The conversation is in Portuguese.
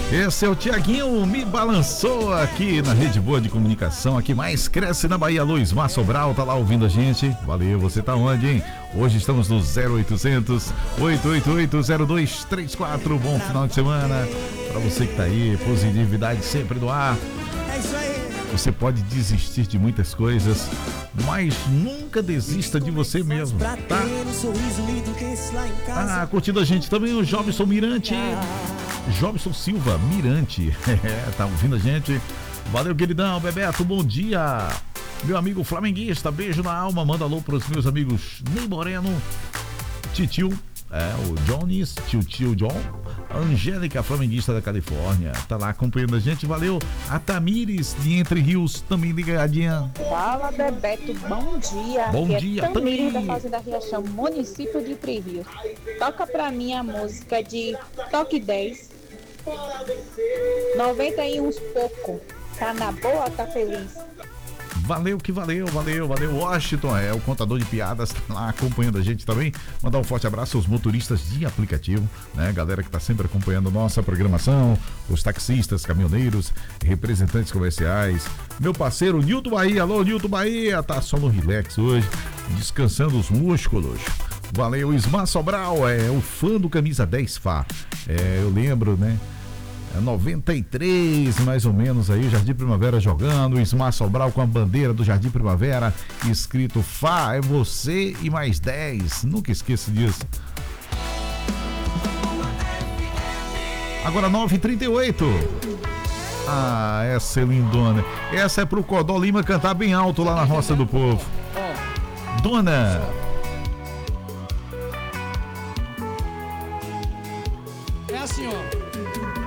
Esse é o Tiaguinho, me balançou aqui na Rede Boa de Comunicação, aqui mais cresce na Bahia. Luiz Mar Sobral tá lá ouvindo a gente. Valeu, você tá onde, hein? Hoje estamos no 0800 888 0234. Bom final de semana pra você que tá aí. Positividade sempre no ar. É isso aí. Você pode desistir de muitas coisas, mas nunca desista de você mesmo, tá? Curtindo a gente também o Jobson Mirante. Jobson Silva Mirante. Tá ouvindo a gente? Valeu, queridão. Bebeto, bom dia. Meu amigo flamenguista, beijo na alma. Manda alô pros meus amigos Ney Moreno, Titio, o Jones, Tio John, Angélica, flamenguista da Califórnia, tá lá acompanhando a gente. Valeu. A Tamires de Entre Rios, também ligadinha. Fala, Bebeto, bom dia. Bom Aqui dia, é Tamires da Fazenda Riachão, município de Entre Rios. Toca pra mim a música de Toque 10, 90 e uns pouco. Tá na boa, tá feliz. Valeu, que valeu. Washington é o contador de piadas, tá lá acompanhando a gente também. Mandar um forte abraço aos motoristas de aplicativo, né? Galera que tá sempre acompanhando nossa programação, os taxistas, caminhoneiros, representantes comerciais. Meu parceiro Nilton Bahia, alô Nilton Bahia, tá só no relax hoje, descansando os músculos. Valeu, Ismar Sobral, é o fã do Camisa 10 Fá. Eu lembro, né? 93, mais ou menos aí, Jardim Primavera jogando, Ismar Sobral com a bandeira do Jardim Primavera, escrito Fá, é você e mais 10, nunca esqueço disso. Agora 9h38. Essa é lindona. Essa é pro Codó Lima cantar bem alto lá na Roça do Povo. Dona. É assim, ó.